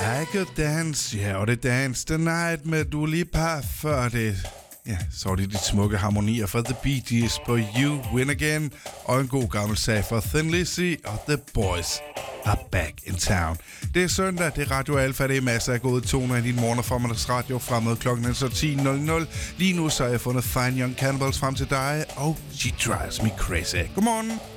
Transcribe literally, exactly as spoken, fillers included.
I could dance, ja, og det Dance the Night med Dua Lipa før det. Ja, så var det de smukke harmonier fra The Bee Gees på You Win Again, og en god gammel sag for Thin Lizzy og The Boys are back in town. Det er søndag, det er Radio Alfa, det er masser af gode toner i din morgen og formiddags radio fremad klokken ti nul nul. Lige nu så har jeg fundet Fine Young Cannibals frem til dig, og She Drives Me Crazy. Godmorgen.